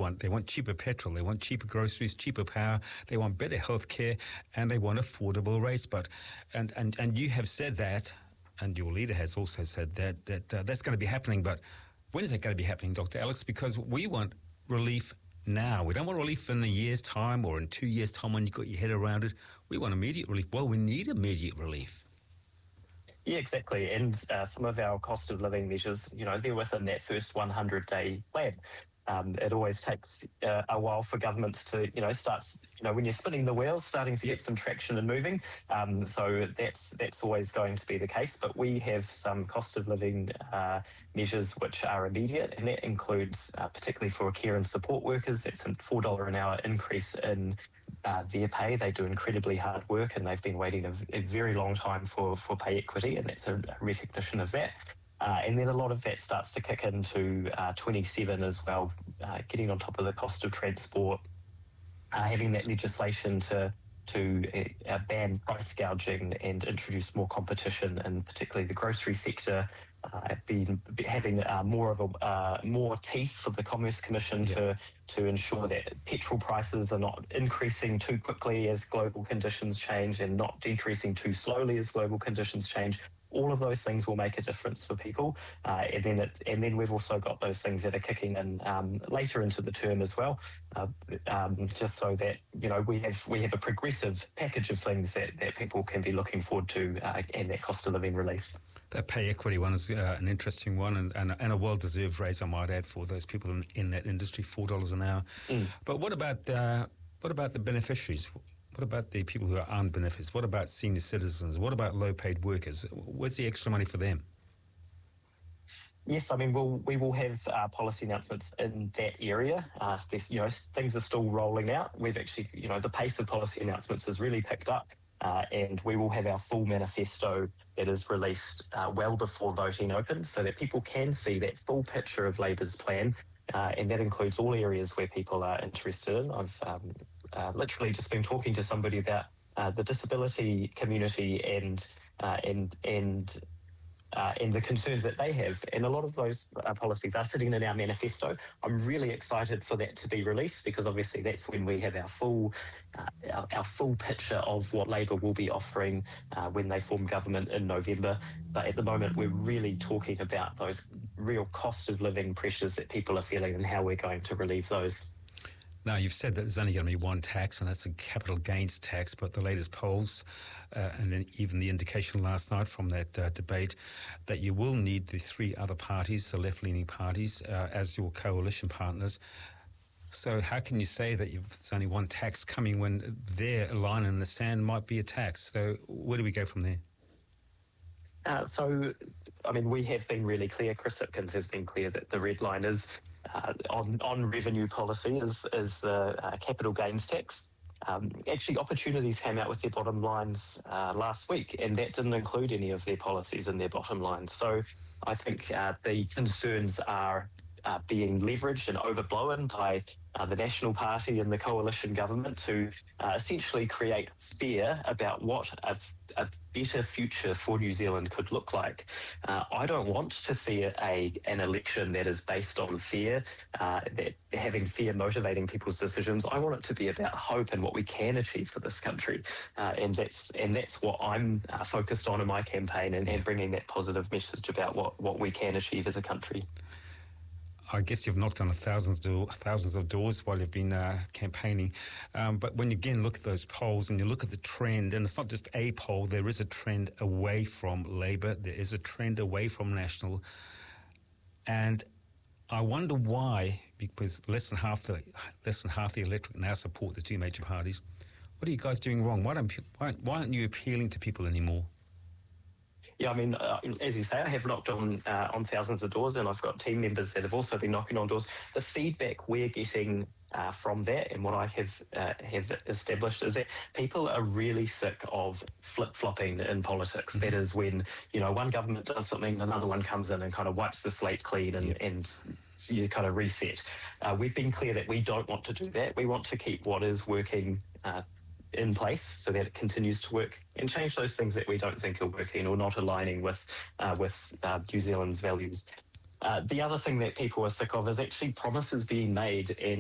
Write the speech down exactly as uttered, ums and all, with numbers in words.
want. They want cheaper petrol, they want cheaper groceries, cheaper power, they want better healthcare, and they want affordable rates. But and and and you have said that, and your leader has also said that that uh, that's going to be happening. But when is it going to be happening, Doctor Alex? Because we want relief now. We don't want relief in a year's time or in two years' time when you've got your head around it. We want immediate relief. Well, we need immediate relief. Yeah, exactly. And uh, some of our cost of living measures, you know, they're within that first one hundred day plan. Um, it always takes uh, a while for governments to, you know, start, you know, when you're spinning the wheels, starting to get some traction and moving. Um, so that's that's always going to be the case. But we have some cost of living uh, measures which are immediate, and that includes, uh, particularly for care and support workers, that's a four dollars an hour increase in uh, their pay. They do incredibly hard work, and they've been waiting a, a very long time for, for pay equity, and that's a, a recognition of that. Uh, and then a lot of that starts to kick into uh, twenty-seven as well, uh, getting on top of the cost of transport, uh, having that legislation to to uh, ban price gouging and introduce more competition, and particularly the grocery sector, uh, been having uh, more of a uh, more teeth for the Commerce Commission yeah. to to ensure that petrol prices are not increasing too quickly as global conditions change, and not decreasing too slowly as global conditions change. All of those things will make a difference for people, uh, and then it, and then we've also got those things that are kicking in um, later into the term as well, uh, um, just so that, you know, we have we have a progressive package of things that, that people can be looking forward to, uh, and that cost of living relief. That pay equity one is uh, an interesting one, and, and, and a well-deserved raise, I might add, for those people in, in that industry, four dollars an hour. Mm. But what about uh, what about the beneficiaries? What about the people who are on benefits? What about senior citizens? What about low-paid workers? Where's the extra money for them? Yes, I mean, we'll, we will have uh, policy announcements in that area. Uh, there's, you know, things are still rolling out. We've actually, you know, the pace of policy announcements has really picked up, uh, and we will have our full manifesto that is released uh, well before voting opens, so that people can see that full picture of Labour's plan. Uh, and that includes all areas where people are interested in. I've um, uh, literally just been talking to somebody about uh, the disability community and uh, and and uh, and the concerns that they have. And a lot of those uh, policies are sitting in our manifesto. I'm really excited for that to be released, because obviously that's when we have our full uh, our, our full picture of what Labour will be offering uh, when they form government in November. But at the moment, we're really talking about those real cost of living pressures that people are feeling and how we're going to relieve those. Now, you've said that there's only going to be one tax, and that's a capital gains tax, but the latest polls, uh, and then even the indication last night from that uh, debate, that you will need the three other parties, the left-leaning parties, uh, as your coalition partners. So how can you say that you've, there's only one tax coming when their line in the sand might be a tax? So where do we go from there? Uh, so, I mean, we have been really clear. Chris Hipkins has been clear that the red line is uh, on on revenue policy is is the uh, capital gains tax. Um, actually, Opportunities came out with their bottom lines uh, last week, and that didn't include any of their policies in their bottom lines. So, I think uh, the concerns are uh, being leveraged and overblown by Uh, the National Party and the coalition government to uh, essentially create fear about what a, a better future for New Zealand could look like. Uh, I don't want to see a, a an election that is based on fear, uh, that having fear motivating people's decisions. I want it to be about hope and what we can achieve for this country, uh, and that's and that's what I'm uh, focused on in my campaign, and, and bringing that positive message about what, what we can achieve as a country. I guess you've knocked on a thousands, do, thousands of doors while you've been uh, campaigning. Um, but when you again look at those polls and you look at the trend, and it's not just a poll, there is a trend away from Labour, there is a trend away from National. And I wonder why, because less than half the less than half the electorate now support the two major parties. What are you guys doing wrong? Why don't why, why aren't you appealing to people anymore? Yeah, I mean, uh, as you say, I have knocked on uh, on thousands of doors, and I've got team members that have also been knocking on doors. The feedback we're getting uh, from that, and what I have uh, have established, is that people are really sick of flip-flopping in politics. Mm-hmm. That is when, you know, one government does something, another one comes in and kind of wipes the slate clean, and, yeah. and you kind of reset. Uh, we've been clear that we don't want to do that. We want to keep what is working uh, in place so that it continues to work, and change those things that we don't think are working or not aligning with uh, with uh, New Zealand's values. Uh, the other thing that people are sick of is actually promises being made and